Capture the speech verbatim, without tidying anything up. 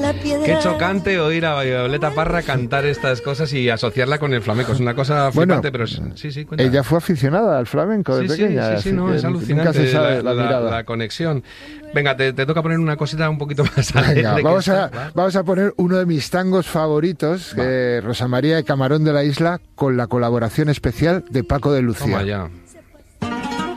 la piedra. Qué chocante oír a Violeta Parra cantar estas cosas y asociarla con el flamenco. Es una cosa flipante, bueno, pero sí, sí, cuenta. Ella fue aficionada al flamenco de sí, pequeña. Sí, sí, sí, no, es alucinante nunca se sabe la, la, la, mirada. la conexión. Venga, te, te toca poner una cosita un poquito más alegre. Venga, vamos, a, esta, vamos a poner uno de mis tangos favoritos, eh, Rosa María de Camarón de la Isla, con la colaboración especial de Paco de Lucía. Toma ya.